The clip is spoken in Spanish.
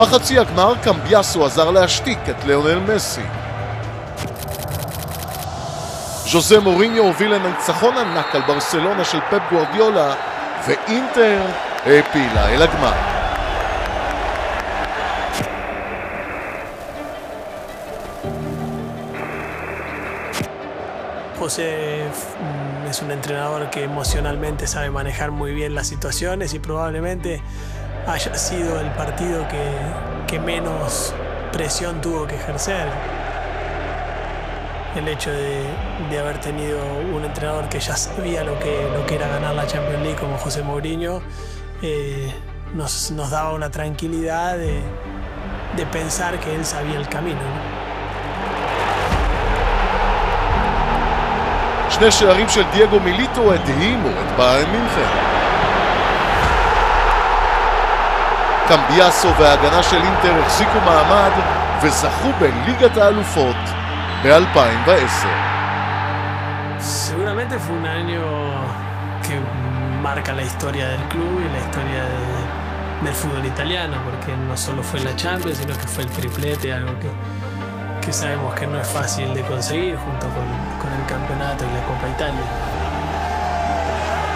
בחצי הגמר קמביאסו עזר להשתיק את ליאונל מסי. ז'וזה מוריניו הוביל לניצחון ענק על ברסלונה של פפ גוארדיולה, ואינטר העפילה אל הגמר. José es un entrenador que emocionalmente sabe manejar muy bien las situaciones y probablemente haya sido el partido que menos presión tuvo que ejercer. El hecho de haber tenido un entrenador que ya sabía lo que era ganar la Champions League como José Mourinho nos daba una tranquilidad de pensar que él sabía el camino, ¿no? שני שערים של דייגו מיליטו הדהימו את ביירן מינכן. קמביאסו וההגנה של אינטר החזיקו מעמד וזכו בליגת האלופות ב-2010. Seguramente fue un año que marca la historia del club y la historia del fútbol italiano, porque no solo fue la Champions, sino que fue el triplete, algo que sabemos que no es fácil de conseguir junto con el campeonato y la Copa Italia.